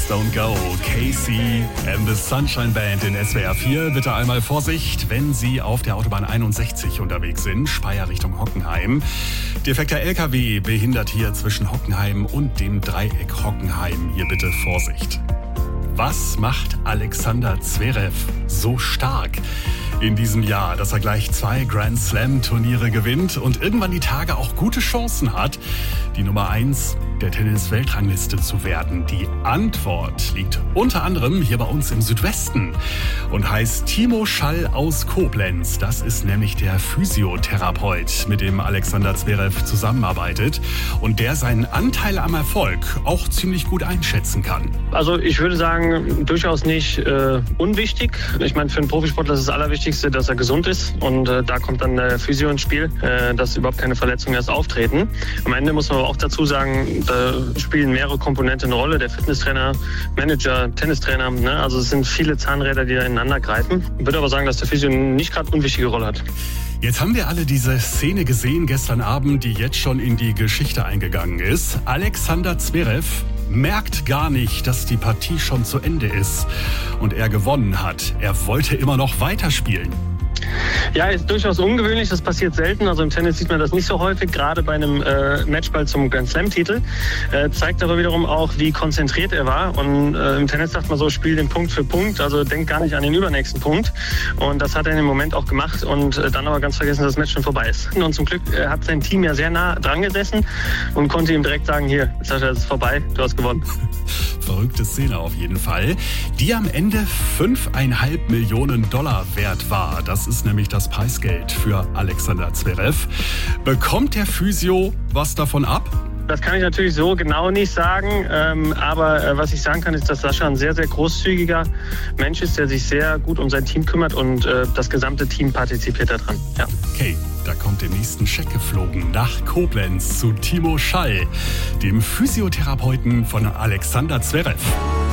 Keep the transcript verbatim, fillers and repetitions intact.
Please Don't Go, Casey and the Sunshine Band in S W R vier. Bitte einmal Vorsicht, wenn Sie auf der Autobahn einundsechzig unterwegs sind, Speyer Richtung Hockenheim. Defekter L K W behindert hier zwischen Hockenheim und dem Dreieck Hockenheim. Hier bitte Vorsicht. Was macht Alexander Zverev so stark in diesem Jahr, dass er gleich zwei Grand Slam Turniere gewinnt und irgendwann die Tage auch gute Chancen hat, die Nummer eins der Tennis-Weltrangliste zu werden? Die Antwort liegt unter anderem hier bei uns im Südwesten und heißt Timo Schall aus Koblenz. Das ist nämlich der Physiotherapeut, mit dem Alexander Zverev zusammenarbeitet und der seinen Anteil am Erfolg auch ziemlich gut einschätzen kann. Also ich würde sagen, durchaus nicht äh, unwichtig. Ich meine, für einen Profisportler ist das Allerwichtigste, dass er gesund ist. Und äh, da kommt dann der Physio ins Spiel, äh, dass überhaupt keine Verletzungen erst auftreten. Am Ende muss man aber auch dazu sagen, da spielen mehrere Komponenten eine Rolle. Der Fitnesstrainer, Manager, Tennistrainer. Ne? Also es sind viele Zahnräder, die da ineinander greifen. Ich würde aber sagen, dass der Physio nicht gerade unwichtige Rolle hat. Jetzt haben wir alle diese Szene gesehen gestern Abend, die jetzt schon in die Geschichte eingegangen ist. Alexander Zverev merkt gar nicht, dass die Partie schon zu Ende ist und er gewonnen hat. Er wollte immer noch weiterspielen. Ja, ist durchaus ungewöhnlich, das passiert selten. Also im Tennis sieht man das nicht so häufig, gerade bei einem äh, Matchball zum Grand Slam-Titel. Äh, zeigt aber wiederum auch, wie konzentriert er war. Und äh, im Tennis sagt man so, spiel den Punkt für Punkt, also denk gar nicht an den übernächsten Punkt. Und das hat er in dem Moment auch gemacht und äh, dann aber ganz vergessen, dass das Match schon vorbei ist. Und zum Glück äh, hat sein Team ja sehr nah dran gesessen und konnte ihm direkt sagen, hier, Sascha, es ist vorbei, du hast gewonnen. Verrückte Szene auf jeden Fall, die am Ende fünfeinhalb Millionen Dollar wert war. Das ist nämlich das Preisgeld für Alexander Zverev. Bekommt der Physio was davon ab? Das kann ich natürlich so genau nicht sagen, ähm, aber äh, was ich sagen kann, ist, dass Sascha ein sehr, sehr großzügiger Mensch ist, der sich sehr gut um sein Team kümmert und äh, das gesamte Team partizipiert daran. Ja. Okay, da kommt der nächsten Scheck geflogen nach Koblenz zu Timo Schall, dem Physiotherapeuten von Alexander Zverev.